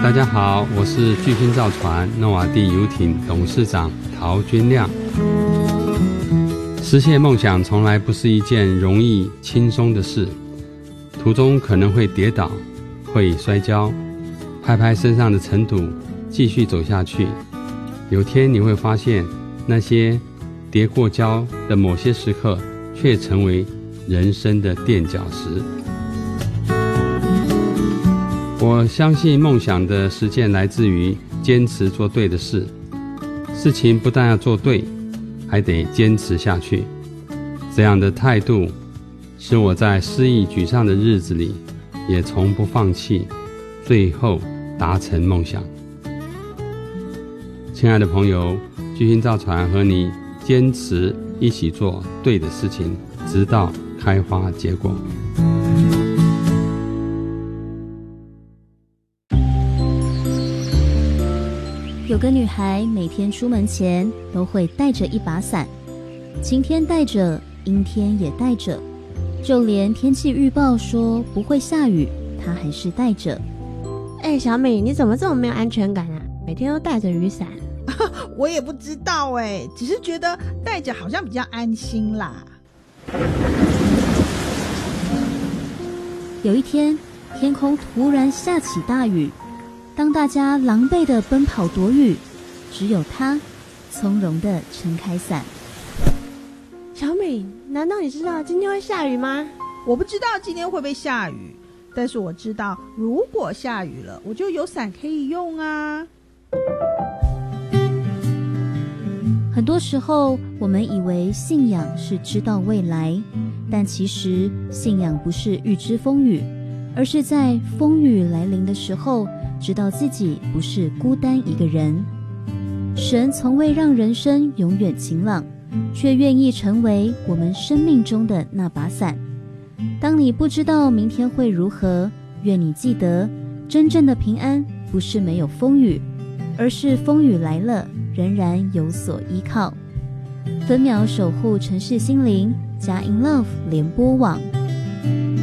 大家好，我是巨星造船诺瓦地游艇董事长陶君亮。实现梦想从来不是一件容易轻松的事，途中可能会跌倒，会摔跤，拍拍身上的尘土，继续走下去。有天你会发现，那些跌过跤的某些时刻，却成为人生的垫脚石。我相信梦想的实践来自于坚持做对的事，事情不但要做对，还得坚持下去。这样的态度使我在失意沮丧的日子里也从不放弃，最后达成梦想。亲爱的朋友，巨星造船和你坚持一起做对的事情，直到开花结果。 有个女孩每天出门前都会带着一把伞，晴天带着，阴天也带着，就连天气预报说不会下雨，她还是带着。 小美，你怎么这么没有安全感啊？每天都带着雨伞。 我也不知道只是觉得带着好像比较安心啦。 有一天，天空突然下起大雨，当大家狼狈地奔跑躲雨，只有她从容地撑开伞。 小美，难道你知道今天会下雨吗？ 我不知道今天会不会下雨，但是我知道如果下雨了，我就有伞可以用啊。 很多时候，我们以为信仰是知道未来，但其实信仰不是预知风雨，而是在风雨来临的时候，知道自己不是孤单一个人。神从未让人生永远晴朗，却愿意成为我们生命中的那把伞。当你不知道明天会如何，愿你记得，真正的平安不是没有风雨，而是风雨来了，仍然有所依靠。分秒守护城市心灵，佳音 Love 联播网。